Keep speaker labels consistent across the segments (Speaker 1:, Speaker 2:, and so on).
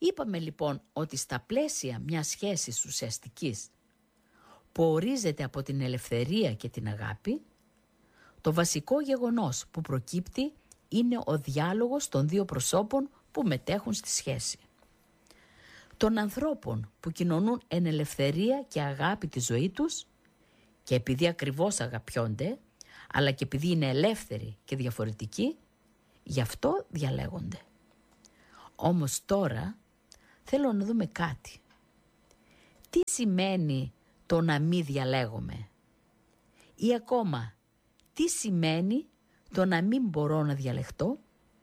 Speaker 1: Είπαμε λοιπόν ότι στα πλαίσια μιας σχέσης ουσιαστικής που ορίζεται από την ελευθερία και την αγάπη, το βασικό γεγονός που προκύπτει είναι ο διάλογος των δύο προσώπων που μετέχουν στη σχέση. Των ανθρώπων που κοινωνούν εν ελευθερία και αγάπη τη ζωή τους και επειδή ακριβώς αγαπιόνται, αλλά και επειδή είναι ελεύθεροι και διαφορετικοί, γι' αυτό διαλέγονται. Όμως τώρα θέλω να δούμε κάτι. Τι σημαίνει το να μην διαλέγομαι? Ή ακόμα, τι σημαίνει το να μην μπορώ να διαλεχτώ?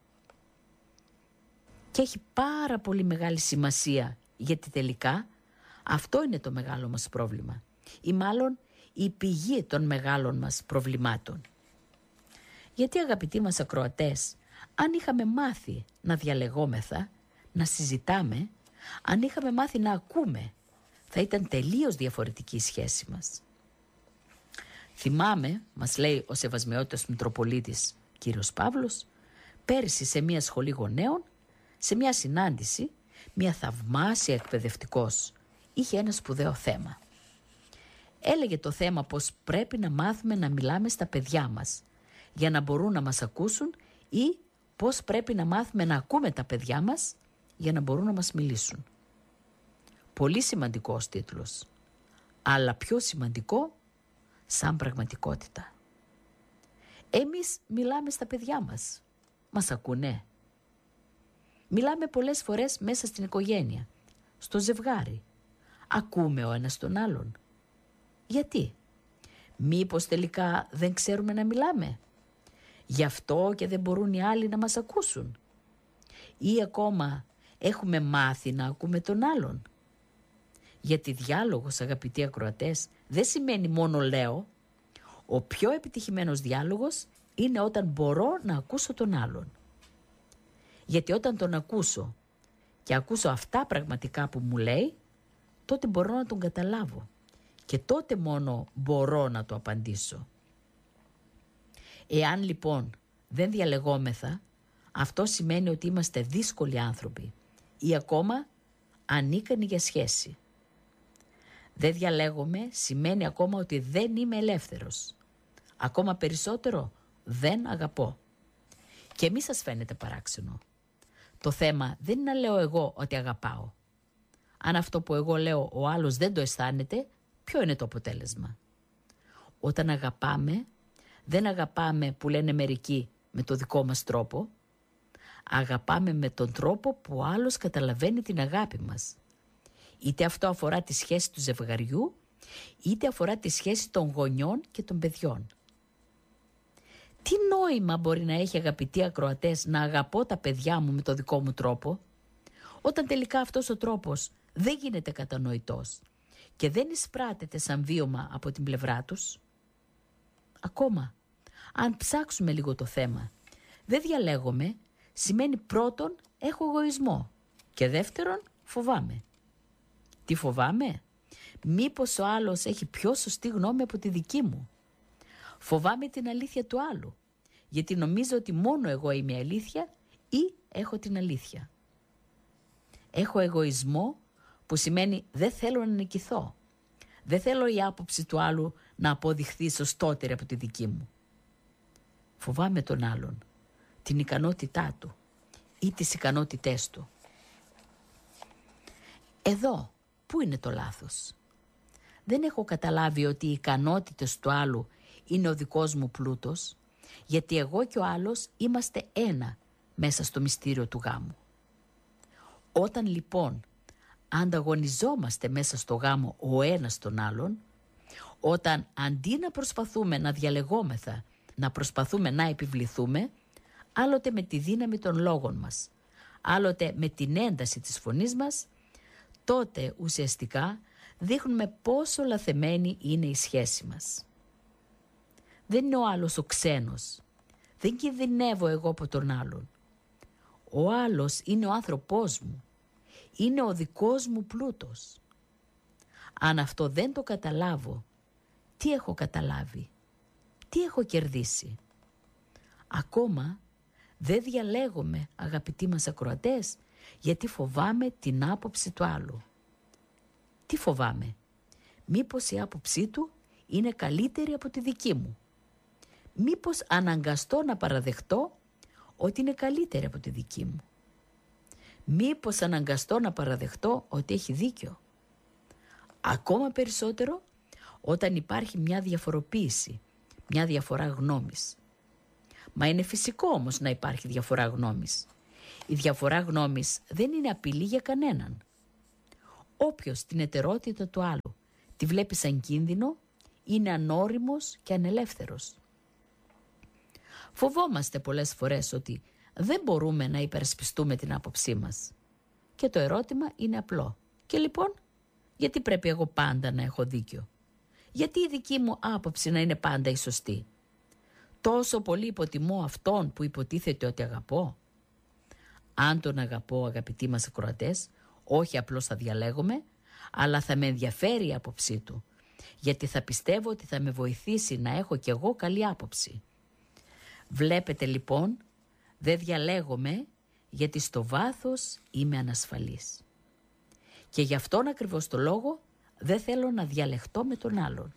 Speaker 1: Και έχει πάρα πολύ μεγάλη σημασία, γιατί τελικά αυτό είναι το μεγάλο μας πρόβλημα. Ή μάλλον η πηγή των μεγάλων μας προβλημάτων. Γιατί αγαπητοί μας ακροατές, αν είχαμε μάθει να διαλεγόμεθα, να συζητάμε, αν είχαμε μάθει να ακούμε, θα ήταν τελείως διαφορετική η σχέση μας. Θυμάμαι, μας λέει ο Σεβασμιότητος Μητροπολίτης κύριος Παύλος, πέρυσι σε μια σχολή γονέων, σε μια συνάντηση, μια θαυμάσια εκπαιδευτικός είχε ένα σπουδαίο θέμα. Έλεγε το θέμα πως πρέπει να μάθουμε να μιλάμε στα παιδιά μας για να μπορούν να μας ακούσουν ή πως πρέπει να μάθουμε να ακούμε τα παιδιά μας για να μπορούν να μας μιλήσουν. Πολύ σημαντικός τίτλος, αλλά πιο σημαντικό σαν πραγματικότητα. Εμείς μιλάμε στα παιδιά μας. Μας ακούνε? Μιλάμε πολλές φορές μέσα στην οικογένεια, στο ζευγάρι. Ακούμε ο ένας τον άλλον. Γιατί? Μήπως τελικά δεν ξέρουμε να μιλάμε? Γι' αυτό και δεν μπορούν οι άλλοι να μας ακούσουν? Ή ακόμα έχουμε μάθει να ακούμε τον άλλον? Γιατί διάλογος, αγαπητοί ακροατές, δεν σημαίνει μόνο λέω. Ο πιο επιτυχημένος διάλογος είναι όταν μπορώ να ακούσω τον άλλον. Γιατί όταν τον ακούσω και ακούσω αυτά πραγματικά που μου λέει, τότε μπορώ να τον καταλάβω και τότε μόνο μπορώ να το απαντήσω. Εάν λοιπόν δεν διαλεγόμεθα, αυτό σημαίνει ότι είμαστε δύσκολοι άνθρωποι ή ακόμα ανίκανοι για σχέση. Δεν διαλέγομαι σημαίνει ακόμα ότι δεν είμαι ελεύθερος. Ακόμα περισσότερο δεν αγαπώ. Και μη σας φαίνεται παράξενο. Το θέμα δεν είναι να λέω εγώ ότι αγαπάω. Αν αυτό που εγώ λέω ο άλλος δεν το αισθάνεται, ποιο είναι το αποτέλεσμα? Όταν αγαπάμε, δεν αγαπάμε που λένε μερικοί με το δικό μας τρόπο. Αγαπάμε με τον τρόπο που ο άλλος καταλαβαίνει την αγάπη μας. Είτε αυτό αφορά τη σχέση του ζευγαριού, είτε αφορά τη σχέση των γονιών και των παιδιών. Τι νόημα μπορεί να έχει, αγαπητοί ακροατές, να αγαπώ τα παιδιά μου με το δικό μου τρόπο, όταν τελικά αυτός ο τρόπος δεν γίνεται κατανοητός και δεν εισπράτεται σαν βίωμα από την πλευρά τους? Ακόμα, αν ψάξουμε λίγο το θέμα, δεν διαλέγομαι σημαίνει πρώτον έχω εγωισμό και δεύτερον φοβάμαι. Τι φοβάμαι? Μήπως ο άλλος έχει πιο σωστή γνώμη από τη δική μου? Φοβάμαι την αλήθεια του άλλου, γιατί νομίζω ότι μόνο εγώ είμαι η αλήθεια ή έχω την αλήθεια. Έχω εγωισμό που σημαίνει δεν θέλω να νικηθώ. Δεν θέλω η άποψη του άλλου να αποδειχθεί σωστότερη από τη δική μου. Φοβάμαι τον άλλον, την ικανότητά του ή τις ικανότητές του. Εδώ, πού είναι το λάθος? Δεν έχω καταλάβει ότι οι ικανότητες του άλλου είναι ο δικός μου πλούτος, γιατί εγώ και ο άλλος είμαστε ένα μέσα στο μυστήριο του γάμου. Όταν λοιπόν ανταγωνιζόμαστε μέσα στο γάμο ο ένας τον άλλον, όταν αντί να προσπαθούμε να διαλεγόμεθα, να προσπαθούμε να επιβληθούμε, άλλοτε με τη δύναμη των λόγων μας, άλλοτε με την ένταση της φωνής μας, τότε ουσιαστικά δείχνουμε πόσο λαθεμένη είναι η σχέση μας. Δεν είναι ο άλλος ο ξένος. Δεν κινδυνεύω εγώ από τον άλλον. Ο άλλος είναι ο άνθρωπός μου. Είναι ο δικός μου πλούτος. Αν αυτό δεν το καταλάβω, τι έχω καταλάβει? Τι έχω κερδίσει? Ακόμα δεν διαλέγομαι, αγαπητοί μας ακροατές, γιατί φοβάμαι την άποψη του άλλου. Τι φοβάμαι? Μήπως η άποψή του είναι καλύτερη από τη δική μου? Μήπως αναγκαστώ να παραδεχτώ ότι είναι καλύτερη από τη δική μου? Μήπως αναγκαστώ να παραδεχτώ ότι έχει δίκιο? Ακόμα περισσότερο όταν υπάρχει μια διαφοροποίηση, μια διαφορά γνώμης. Μα είναι φυσικό όμως να υπάρχει διαφορά γνώμης. Η διαφορά γνώμης δεν είναι απειλή για κανέναν. Όποιος την εταιρότητα του άλλου τη βλέπει σαν κίνδυνο, είναι ανώριμος και ανελεύθερος. Φοβόμαστε πολλές φορές ότι δεν μπορούμε να υπερασπιστούμε την άποψή μας. Και το ερώτημα είναι απλό. Και λοιπόν, γιατί πρέπει εγώ πάντα να έχω δίκιο? Γιατί η δική μου άποψη να είναι πάντα η σωστή? Τόσο πολύ υποτιμώ αυτόν που υποτίθεται ότι αγαπώ? Αν τον αγαπώ, αγαπητοί μας ακροατές, όχι απλώς θα διαλέγομαι, αλλά θα με ενδιαφέρει η άποψή του, γιατί θα πιστεύω ότι θα με βοηθήσει να έχω κι εγώ καλή άποψη. Βλέπετε λοιπόν, δεν διαλέγομαι, γιατί στο βάθος είμαι ανασφαλής. Και γι' αυτόν ακριβώς το λόγο δεν θέλω να διαλεχτώ με τον άλλον.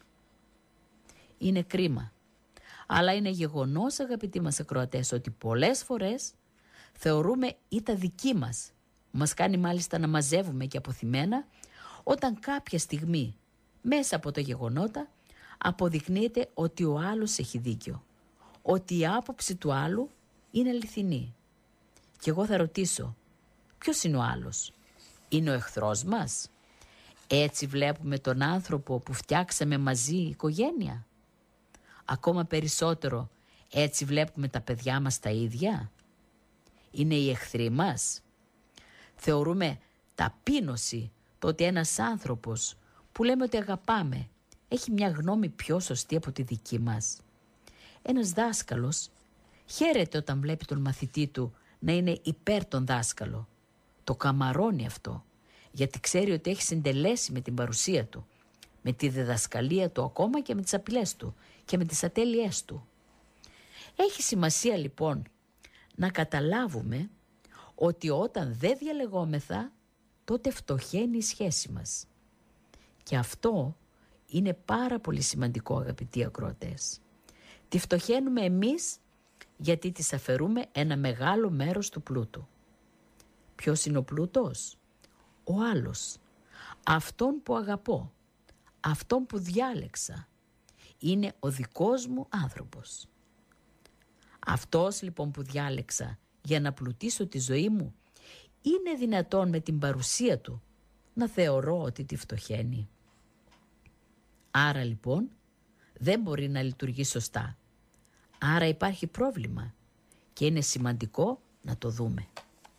Speaker 1: Είναι κρίμα, αλλά είναι γεγονός, αγαπητοί μας ακροατές, ότι πολλές φορές θεωρούμε ήττα δική μας. Μας κάνει μάλιστα να μαζεύουμε και αποθυμένα όταν κάποια στιγμή μέσα από τα γεγονότα αποδεικνύεται ότι ο άλλος έχει δίκιο, ότι η άποψη του άλλου είναι αληθινή. Και εγώ θα ρωτήσω, ποιος είναι ο άλλος? Είναι ο εχθρός μας? Έτσι βλέπουμε τον άνθρωπο που φτιάξαμε μαζί οικογένεια? Ακόμα περισσότερο, έτσι βλέπουμε τα παιδιά μας τα ίδια? Είναι οι εχθροί μας? Θεωρούμε ταπείνωση το ότι ένας άνθρωπος που λέμε ότι αγαπάμε έχει μια γνώμη πιο σωστή από τη δική μας? Ένας δάσκαλος χαίρεται όταν βλέπει τον μαθητή του να είναι υπέρ τον δάσκαλο. Το καμαρώνει αυτό, γιατί ξέρει ότι έχει συντελέσει με την παρουσία του, με τη διδασκαλία του, ακόμα και με τις απειλές του και με τις ατέλειές του. Έχει σημασία λοιπόν να καταλάβουμε ότι όταν δεν διαλεγόμεθα, τότε φτωχαίνει η σχέση μας. Και αυτό είναι πάρα πολύ σημαντικό, αγαπητοί ακροατές. Τη φτωχαίνουμε εμείς γιατί της αφαιρούμε ένα μεγάλο μέρος του πλούτου. Ποιος είναι ο πλούτος? Ο άλλος. Αυτόν που αγαπώ. Αυτόν που διάλεξα. Είναι ο δικός μου άνθρωπος. Αυτός λοιπόν που διάλεξα για να πλουτίσω τη ζωή μου, είναι δυνατόν με την παρουσία του να θεωρώ ότι τη φτωχαίνει? Άρα λοιπόν δεν μπορεί να λειτουργεί σωστά. Άρα υπάρχει πρόβλημα και είναι σημαντικό να το δούμε.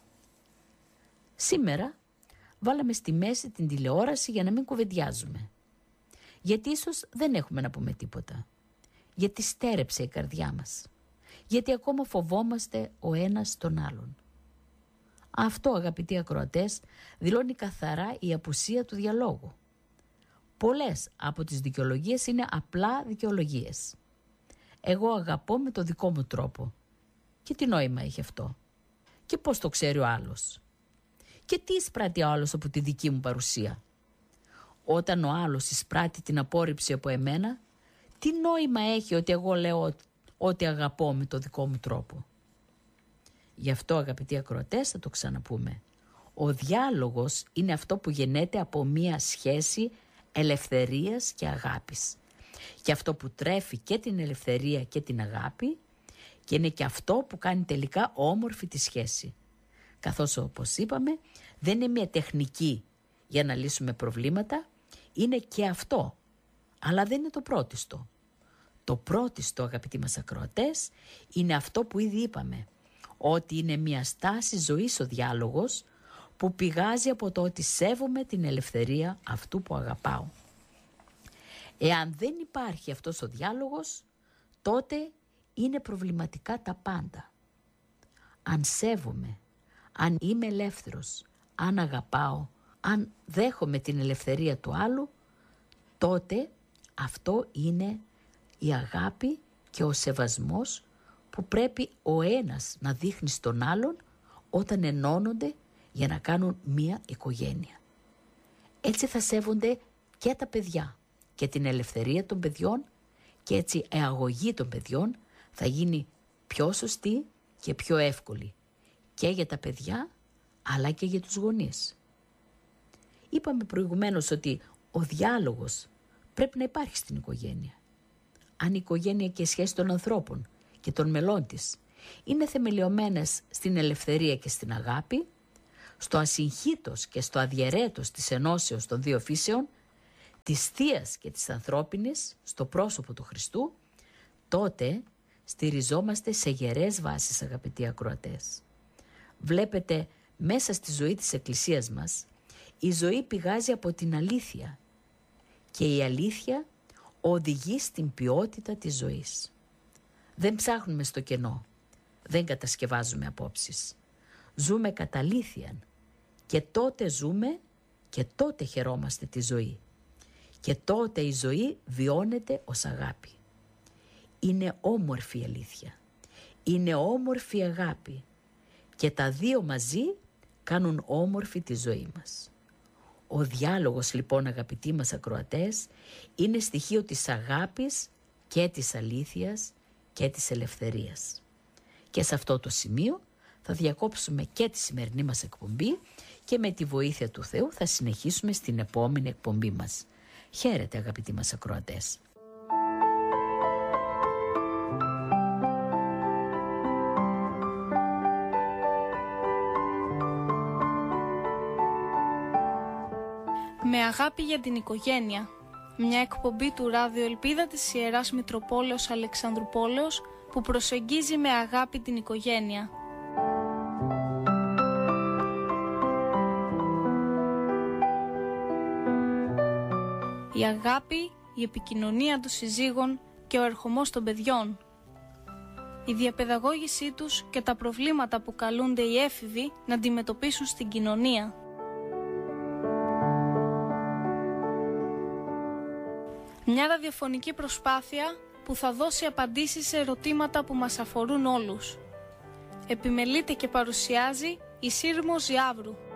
Speaker 1: Σήμερα βάλαμε στη μέση την τηλεόραση για να μην κουβεντιάζουμε. Γιατί ίσως δεν έχουμε να πούμε τίποτα. Γιατί στέρεψε η καρδιά μας. Γιατί ακόμα φοβόμαστε ο ένας τον άλλον. Αυτό, αγαπητοί ακροατές, δηλώνει καθαρά η απουσία του διαλόγου. Πολλές από τις δικαιολογίες είναι απλά δικαιολογίες. Εγώ αγαπώ με το δικό μου τρόπο. Και τι νόημα έχει αυτό? Και πώς το ξέρει ο άλλος? Και τι εισπράττει ο άλλος από τη δική μου παρουσία? Όταν ο άλλος εισπράττει την απόρριψη από εμένα, τι νόημα έχει ότι εγώ λέω ότι αγαπώ με το δικό μου τρόπο? Γι' αυτό, αγαπητοί ακροατές, θα το ξαναπούμε. Ο διάλογος είναι αυτό που γεννέται από μία σχέση ελευθερίας και αγάπης. Και αυτό που τρέφει και την ελευθερία και την αγάπη, και είναι και αυτό που κάνει τελικά όμορφη τη σχέση. Καθώς, όπως είπαμε, δεν είναι μία τεχνική για να λύσουμε προβλήματα, είναι και αυτό. Αλλά δεν είναι το πρώτιστο. Το πρώτιστο, αγαπητοί μας ακροατές, είναι αυτό που ήδη είπαμε, ότι είναι μια στάση ζωής ο διάλογος που πηγάζει από το ότι σέβομαι την ελευθερία αυτού που αγαπάω. Εάν δεν υπάρχει αυτός ο διάλογος, τότε είναι προβληματικά τα πάντα. Αν σέβομαι, αν είμαι ελεύθερος, αν αγαπάω, αν δέχομαι την ελευθερία του άλλου, τότε αυτό είναι η αγάπη και ο σεβασμός που πρέπει ο ένας να δείχνει στον άλλον όταν ενώνονται για να κάνουν μία οικογένεια. Έτσι θα σέβονται και τα παιδιά και την ελευθερία των παιδιών και έτσι η αγωγή των παιδιών θα γίνει πιο σωστή και πιο εύκολη και για τα παιδιά αλλά και για τους γονείς. Είπαμε προηγουμένως ότι ο διάλογος πρέπει να υπάρχει στην οικογένεια. Αν η οικογένεια και η σχέση των ανθρώπων και των μελών της είναι θεμελιωμένες στην ελευθερία και στην αγάπη, στο ασυγχύτως και στο αδιαιρέτως της ενώσεως των δύο φύσεων, της θείας και της ανθρώπινης, στο πρόσωπο του Χριστού, τότε στηριζόμαστε σε γερές βάσεις, αγαπητοί ακροατές. Βλέπετε, μέσα στη ζωή της Εκκλησίας μας, η ζωή πηγάζει από την αλήθεια και η αλήθεια οδηγεί στην ποιότητα της ζωής. Δεν ψάχνουμε στο κενό, δεν κατασκευάζουμε απόψεις. Ζούμε κατά αλήθειαν και τότε ζούμε και τότε χαιρόμαστε τη ζωή. Και τότε η ζωή βιώνεται ως αγάπη. Είναι όμορφη η αλήθεια, είναι όμορφη η αγάπη και τα δύο μαζί κάνουν όμορφη τη ζωή μας. Ο διάλογος λοιπόν, αγαπητοί μας ακροατές, είναι στοιχείο της αγάπης και της αλήθειας και της ελευθερίας. Και σε αυτό το σημείο θα διακόψουμε και τη σημερινή μας εκπομπή και με τη βοήθεια του Θεού θα συνεχίσουμε στην επόμενη εκπομπή μας. Χαίρετε, αγαπητοί μας ακροατές.
Speaker 2: Με αγάπη για την οικογένεια. Μια εκπομπή του Ράδιο Ελπίδα της Ιεράς Μητροπόλεως Αλεξανδρουπόλεως που προσεγγίζει με αγάπη την οικογένεια. Η αγάπη, η επικοινωνία των συζύγων και ο ερχομός των παιδιών. Η διαπαιδαγώγησή τους και τα προβλήματα που καλούνται οι έφηβοι να αντιμετωπίσουν στην κοινωνία. Μια ραδιοφωνική προσπάθεια που θα δώσει απαντήσεις σε ερωτήματα που μας αφορούν όλους. Επιμελείται και παρουσιάζει η Σύρμος Ζιάβρου.